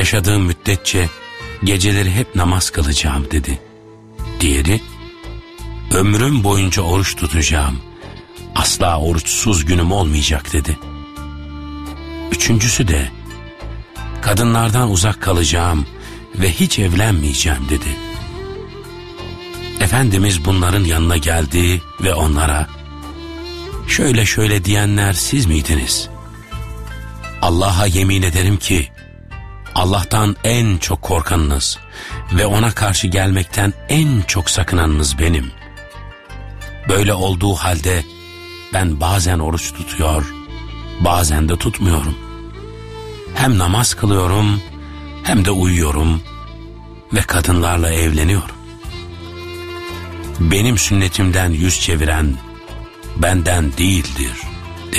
yaşadığım müddetçe geceleri hep namaz kılacağım dedi. Diğeri, ömrüm boyunca oruç tutacağım, asla oruçsuz günüm olmayacak dedi. Üçüncüsü de, kadınlardan uzak kalacağım ve hiç evlenmeyeceğim dedi. Efendimiz bunların yanına geldi ve onlara, şöyle şöyle diyenler siz miydiniz? Allah'a yemin ederim ki, Allah'tan en çok korkanınız ve ona karşı gelmekten en çok sakınanınız benim. Böyle olduğu halde ben bazen oruç tutuyor, bazen de tutmuyorum. Hem namaz kılıyorum, hem de uyuyorum ve kadınlarla evleniyorum. Benim sünnetimden yüz çeviren benden değildir.